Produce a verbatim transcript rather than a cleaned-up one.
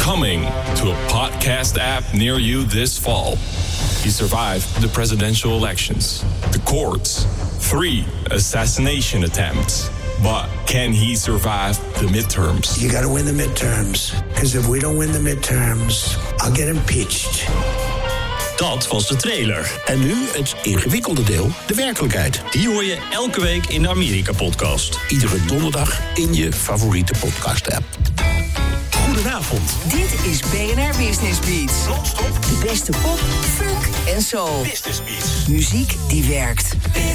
Coming to a podcast app near you this fall. He survived the presidential elections, the courts, three assassination attempts. But can he survive the midterms? You gotta win the midterms. Because if we don't win the midterms, I'll get impeached. Dat was de trailer. En nu het ingewikkelde deel, de werkelijkheid. Die hoor je elke week in de Amerika-podcast. Iedere donderdag in je favoriete podcast-app. Goedenavond. Dit is B N R Business Beats. Non-stop. De beste pop, funk en soul. Business Beats. Muziek die werkt.